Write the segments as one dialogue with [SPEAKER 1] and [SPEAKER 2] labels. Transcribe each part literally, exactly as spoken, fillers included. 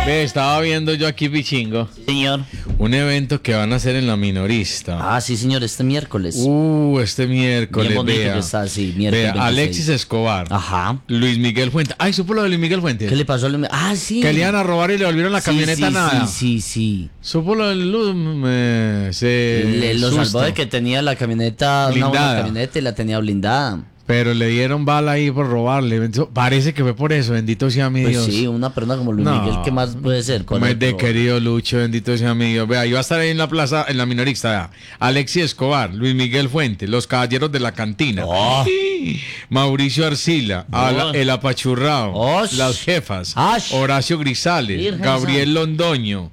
[SPEAKER 1] Ve, estaba viendo yo aquí, Pichingo,
[SPEAKER 2] Sí, señor.
[SPEAKER 1] un evento que van a hacer en la Minorista.
[SPEAKER 2] Ah, sí, señor, este miércoles.
[SPEAKER 1] Uh, este miércoles,
[SPEAKER 2] Bien bonito
[SPEAKER 1] vea.
[SPEAKER 2] que está, sí, miércoles
[SPEAKER 1] Vea,
[SPEAKER 2] veintiséis.
[SPEAKER 1] Alexis Escobar,
[SPEAKER 2] Ajá.
[SPEAKER 1] Luis Miguel Fuentes. Ay, ¿supo lo de Luis Miguel Fuentes?
[SPEAKER 2] ¿Qué le pasó al... Ah, sí.
[SPEAKER 1] Que le iban a robar y le volvieron la
[SPEAKER 2] Sí,
[SPEAKER 1] camioneta
[SPEAKER 2] sí,
[SPEAKER 1] nada.
[SPEAKER 2] Sí, sí, sí.
[SPEAKER 1] ¿Supo lo del Luz? Me- se
[SPEAKER 2] Le, lo
[SPEAKER 1] susto.
[SPEAKER 2] salvó de que tenía la camioneta, una buena
[SPEAKER 1] Blindada.
[SPEAKER 2] camioneta y la tenía blindada.
[SPEAKER 1] Pero le dieron bala ahí por robarle. Entonces, parece que fue por eso, bendito sea mi
[SPEAKER 2] Pues
[SPEAKER 1] Dios.
[SPEAKER 2] sí, una persona como Luis
[SPEAKER 1] No.
[SPEAKER 2] Miguel, ¿qué más puede ser? ¿Cuál
[SPEAKER 1] Como
[SPEAKER 2] es
[SPEAKER 1] es de
[SPEAKER 2] otro?
[SPEAKER 1] querido Lucho, bendito sea mi Dios. Vea, iba a estar ahí en la plaza, en la Minorista, vea. Alexis Escobar, Luis Miguel Fuentes, los Caballeros de la Cantina,
[SPEAKER 2] Oh.
[SPEAKER 1] Mauricio Arcila, Ala-
[SPEAKER 2] Oh.
[SPEAKER 1] El Apachurrao,
[SPEAKER 2] Osh.
[SPEAKER 1] Las Jefas,
[SPEAKER 2] Ash.
[SPEAKER 1] Horacio Grisales,
[SPEAKER 2] Virgen
[SPEAKER 1] Gabriel
[SPEAKER 2] santa.
[SPEAKER 1] Londoño,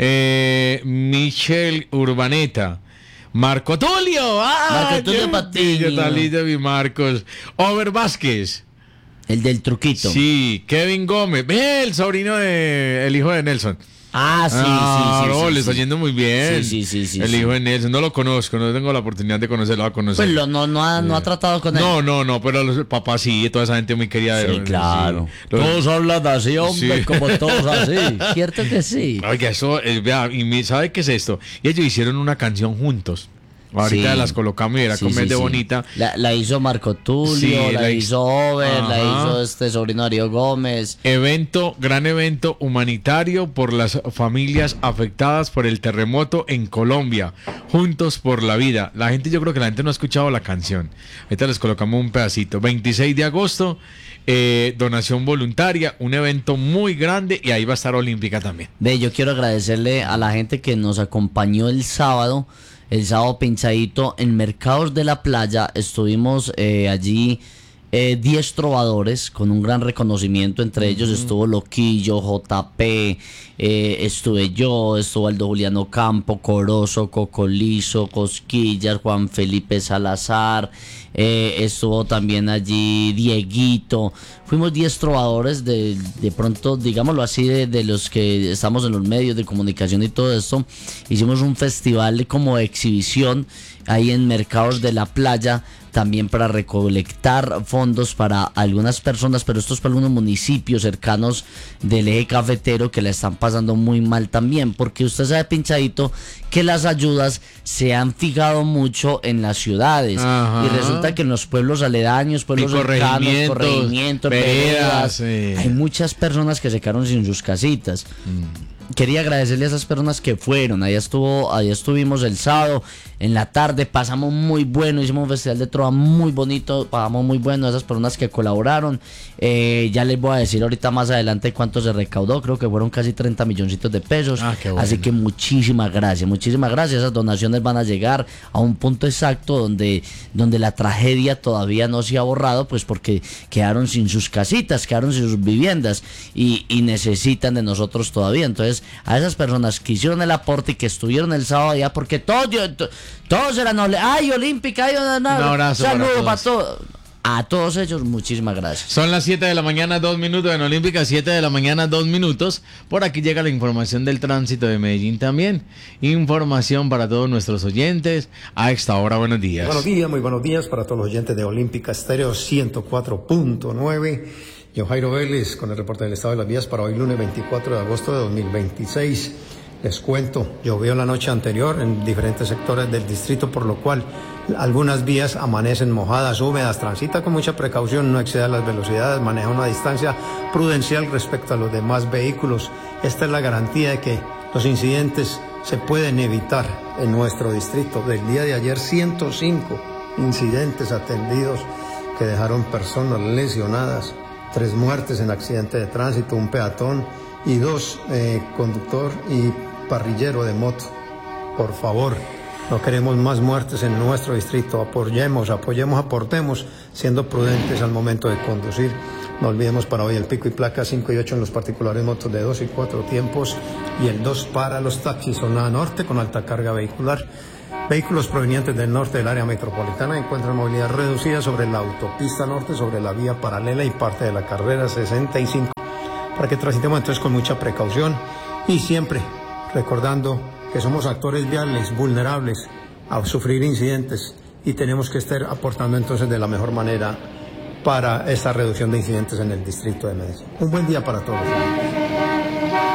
[SPEAKER 1] eh, Michelle Urbaneta, Marco Tulio, ¡ah!
[SPEAKER 2] Marco Tulio
[SPEAKER 1] qué
[SPEAKER 2] Patiño.
[SPEAKER 1] bello, tan lindo mi Marcos, Over Vázquez.
[SPEAKER 2] El del truquito.
[SPEAKER 1] Sí, Kevin Gómez, ve el sobrino de el hijo de Nelson.
[SPEAKER 2] Ah, sí,
[SPEAKER 1] Ah,
[SPEAKER 2] sí, sí.
[SPEAKER 1] no,
[SPEAKER 2] sí,
[SPEAKER 1] le está
[SPEAKER 2] sí.
[SPEAKER 1] yendo muy bien.
[SPEAKER 2] Sí, sí, sí, sí,
[SPEAKER 1] El
[SPEAKER 2] sí.
[SPEAKER 1] hijo de Nelson, no lo conozco, no tengo la oportunidad de conocerlo, a conocer.
[SPEAKER 2] Pues lo, no, no, ha, no ha tratado con él.
[SPEAKER 1] No, no, no, pero los papás sí, toda esa gente muy querida.
[SPEAKER 2] Sí,
[SPEAKER 1] de-
[SPEAKER 2] claro.
[SPEAKER 1] sí. Los-
[SPEAKER 2] hablan así,
[SPEAKER 1] hombre,
[SPEAKER 2] como todos así. Cierto que sí.
[SPEAKER 1] Oiga, eso, eh, vea, y mi- ¿sabe qué es esto? Y ellos hicieron una canción juntos. Ahorita
[SPEAKER 2] Sí.
[SPEAKER 1] las colocamos y era
[SPEAKER 2] Sí,
[SPEAKER 1] como
[SPEAKER 2] sí,
[SPEAKER 1] es de
[SPEAKER 2] sí.
[SPEAKER 1] bonita.
[SPEAKER 2] La, la hizo Marco Tulio,
[SPEAKER 1] Sí,
[SPEAKER 2] la,
[SPEAKER 1] la
[SPEAKER 2] hizo
[SPEAKER 1] hizo-
[SPEAKER 2] Over, la
[SPEAKER 1] Ajá.
[SPEAKER 2] hizo este sobrino Darío Gómez.
[SPEAKER 1] Evento, gran evento humanitario por las familias afectadas por el terremoto en Colombia. Juntos por la vida. La gente, yo creo que la gente no ha escuchado la canción. Ahorita les colocamos un pedacito. veintiséis de agosto, eh, donación voluntaria, un evento muy grande y ahí va a estar Olímpica también.
[SPEAKER 2] Ve, yo quiero agradecerle a la gente que nos acompañó el sábado, el sábado pinchadito en Mercados de la Playa. Estuvimos eh, allí eh, diez trovadores con un gran reconocimiento. Entre ellos estuvo Loquillo, J P, eh, estuve yo, estuvo Aldo Juliano Campo, Corozo, Cocolizo, Cosquillas, Juan Felipe Salazar, eh, estuvo también allí Dieguito. Fuimos diez trovadores de, de pronto, digámoslo así, de, de los que estamos en los medios de comunicación y todo esto. Hicimos un festival como exhibición ahí en Mercados de la Playa, también para recolectar fondos para algunas personas, pero estos para algunos municipios cercanos del eje cafetero que la están pasando muy mal también, porque usted sabe, pinchadito, que las ayudas se han fijado mucho en las ciudades.
[SPEAKER 1] Ajá.
[SPEAKER 2] Y resulta que en los pueblos aledaños, pueblos
[SPEAKER 1] Y
[SPEAKER 2] cercanos,
[SPEAKER 1] corregimientos,
[SPEAKER 2] corregimientos,
[SPEAKER 1] veredas,
[SPEAKER 2] veredas,
[SPEAKER 1] eh.
[SPEAKER 2] hay muchas personas que se quedaron sin sus casitas. Quería agradecerle a esas personas que fueron. Allá estuvo, allá estuvimos el sábado en la tarde, pasamos muy bueno, hicimos un festival de trova muy bonito, pasamos muy bueno a esas personas que colaboraron. Eh, ya les voy a decir ahorita más adelante cuánto se recaudó, creo que fueron casi treinta milloncitos de pesos.
[SPEAKER 1] Ah, qué bueno.
[SPEAKER 2] Así que muchísimas gracias, muchísimas gracias. Esas donaciones van a llegar a un punto exacto donde, donde la tragedia todavía no se ha borrado, pues porque quedaron sin sus casitas, quedaron sin sus viviendas y, y necesitan de nosotros todavía. Entonces, a esas personas que hicieron el aporte y que estuvieron el sábado allá, porque todos, yo- to- todos eran nobles. Ay, Olímpica, ay, no, no,
[SPEAKER 1] Un abrazo para
[SPEAKER 2] saludos
[SPEAKER 1] todos.
[SPEAKER 2] para todos. A todos ellos, muchísimas gracias.
[SPEAKER 1] Son las siete de la mañana, dos minutos en Olímpica, siete de la mañana, dos minutos. Por aquí llega la información del tránsito de Medellín también. Información para todos nuestros oyentes. A esta hora, buenos días.
[SPEAKER 3] Buenos días, muy buenos días para todos los oyentes de Olímpica Estéreo ciento cuatro punto nueve. Yo, Jairo Vélez, con el reporte del estado de las vías para hoy, lunes veinticuatro de agosto de dos mil veintiséis. Les cuento, llovió la noche anterior en diferentes sectores del distrito, por lo cual algunas vías amanecen mojadas, húmedas. Transita con mucha precaución, no exceda las velocidades, maneja una distancia prudencial respecto a los demás vehículos. Esta es la garantía de que los incidentes se pueden evitar en nuestro distrito. Del día de ayer, ciento cinco incidentes atendidos que dejaron personas lesionadas, tres muertes en accidente de tránsito, un peatón y dos eh, conductor y parrillero de moto. Por favor, no queremos más muertes en nuestro distrito. Apoyemos, apoyemos, aportemos, siendo prudentes al momento de conducir. No olvidemos para hoy el pico y placa cinco y ocho en los particulares, motos de dos y cuatro tiempos, y el dos para los taxis, zona norte con alta carga vehicular. Vehículos provenientes del norte del área metropolitana encuentran movilidad reducida sobre la autopista norte, sobre la vía paralela y parte de la carrera sesenta y cinco. Para que transitemos entonces con mucha precaución y siempre recordando que somos actores viales vulnerables a sufrir incidentes y tenemos que estar aportando entonces de la mejor manera para esta reducción de incidentes en el distrito de Medellín. Un buen día para todos.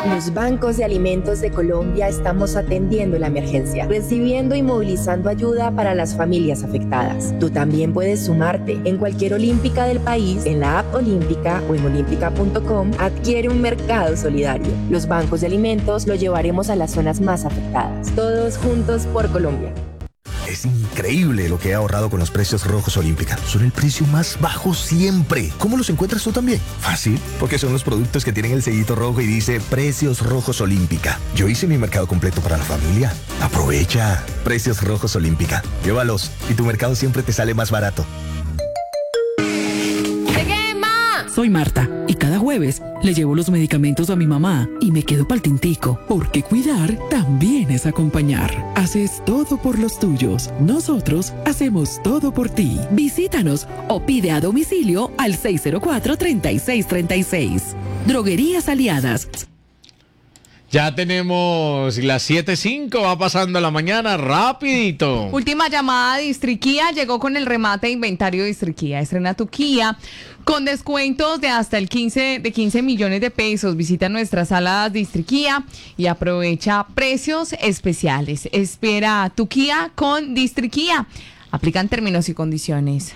[SPEAKER 4] Los bancos de alimentos de Colombia estamos atendiendo la emergencia, recibiendo y movilizando ayuda para las familias afectadas. Tú también puedes sumarte. En cualquier olímpica del país, en la app Olímpica o en olímpica punto com, adquiere un mercado solidario. Los bancos de alimentos lo llevaremos a las zonas más afectadas. Todos juntos por Colombia.
[SPEAKER 5] Es increíble lo que he ahorrado con los precios rojos Olímpica. Son el precio más bajo siempre. ¿Cómo los encuentras tú también? Fácil, porque son los productos que tienen el sellito rojo y dice Precios Rojos Olímpica. Yo hice mi mercado completo para la familia. Aprovecha. Precios Rojos Olímpica. Llévalos y tu mercado siempre te sale más barato.
[SPEAKER 6] Soy Marta y cada jueves le llevo los medicamentos a mi mamá y me quedo pa'l tintico, porque cuidar también es acompañar. Haces todo por los tuyos. Nosotros hacemos todo por ti. Visítanos o pide a domicilio al seis cero cuatro, treinta y seis treinta y seis. Droguerías Aliadas.
[SPEAKER 1] Ya tenemos las siete cinco, va pasando la mañana rapidito.
[SPEAKER 7] Última llamada de Distriquía, llegó con el remate de inventario de Distriquía. Estrena tu Kia con descuentos de hasta el quince de quince millones de pesos. Visita nuestras salas Distriquía y aprovecha precios especiales. Espera tu Kia con Distriquía. Aplican términos y condiciones.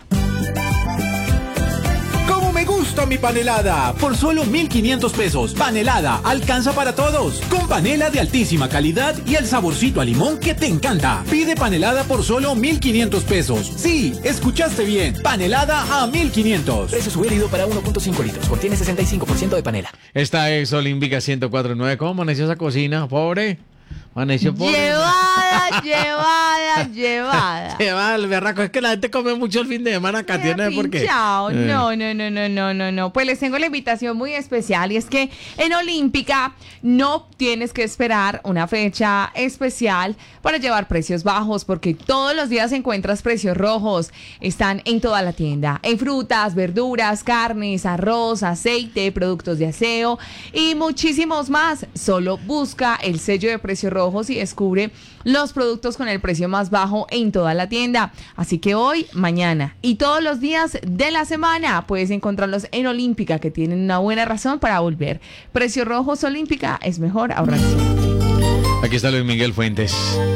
[SPEAKER 8] Me gusta mi panelada, por solo mil quinientos pesos. Panelada, alcanza para todos. Con panela de altísima calidad y el saborcito a limón que te encanta. Pide panelada por solo mil quinientos pesos. Sí, escuchaste bien. Panelada a mil quinientos.
[SPEAKER 9] Precio sugerido para uno punto cinco litros. Contiene sesenta y cinco por ciento de panela.
[SPEAKER 1] Esta es Olímpica ciento cuatro punto nueve. ¿Cómo amaneció esa cocina? Pobre. Amaneció pobre.
[SPEAKER 7] Llevada, llevada, llevada.
[SPEAKER 1] Llevada, el berraco. Es que la gente come mucho el fin de semana acá. ¿Tiene por qué?
[SPEAKER 7] Chao.
[SPEAKER 1] Eh.
[SPEAKER 7] No, no, no, no, no, no, no. Pues les tengo la invitación muy especial y es que en Olímpica no tienes que esperar una fecha especial para llevar precios bajos, porque todos los días encuentras precios rojos. Están en toda la tienda, en frutas, verduras, carnes, arroz, aceite, productos de aseo y muchísimos más. Solo busca el sello de precios rojos y descubre los productos con el precio más bajo en toda la tienda. Así que hoy, mañana y todos los días de la semana puedes encontrarlos en Olímpica, que tienen una buena razón para volver. Precios rojos Olímpica, es mejor ahorrar siempre.
[SPEAKER 1] Aquí está Luis Miguel Fuentes.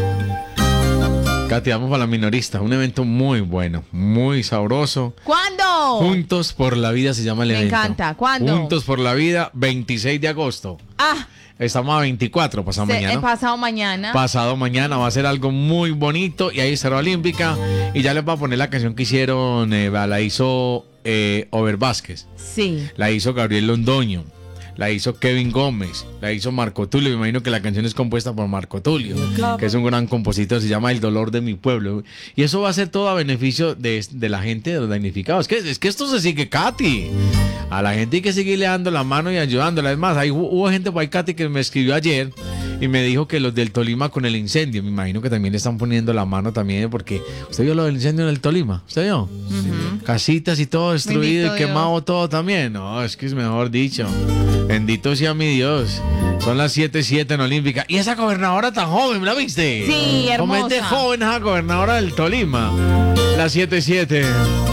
[SPEAKER 1] Katy, vamos para la minorista. Un evento muy bueno, muy sabroso.
[SPEAKER 7] ¿Cuándo?
[SPEAKER 1] Juntos por la Vida se llama el
[SPEAKER 7] Me
[SPEAKER 1] evento.
[SPEAKER 7] Me encanta. ¿Cuándo?
[SPEAKER 1] Juntos por la Vida, veintiséis de agosto.
[SPEAKER 7] Ah.
[SPEAKER 1] Estamos a veinticuatro, pasado
[SPEAKER 7] Se,
[SPEAKER 1] mañana.
[SPEAKER 7] El pasado mañana.
[SPEAKER 1] Pasado mañana va a ser algo muy bonito. Y ahí estará Olímpica. Y ya les voy a poner la canción que hicieron. Eh, la hizo eh, Over Vázquez.
[SPEAKER 7] Sí.
[SPEAKER 1] La hizo Gabriel Londoño. La hizo Kevin Gómez, la hizo Marco Tulio. Me imagino que la canción es compuesta por Marco Tulio, que es un gran compositor, se llama El Dolor de mi Pueblo. Y eso va a ser todo a beneficio de, de la gente, de los damnificados. Es que, es que esto se sigue, Katy. A la gente hay que seguirle dando la mano y ayudándola. Es más, hay, hubo gente por ahí, Katy, que me escribió ayer y me dijo que los del Tolima con el incendio, me imagino que también le están poniendo la mano también, porque ¿usted vio lo del incendio en el Tolima? ¿Usted vio? Uh-huh. Casitas y todo destruido. Bendito y quemado Dios. Todo también. No, es que es mejor dicho. Bendito sea mi Dios. Son las siete siete en Olímpica. Y esa gobernadora tan joven, ¿la viste?
[SPEAKER 7] Sí, hermosa.
[SPEAKER 1] Comente joven esa gobernadora del Tolima. Las siete siete.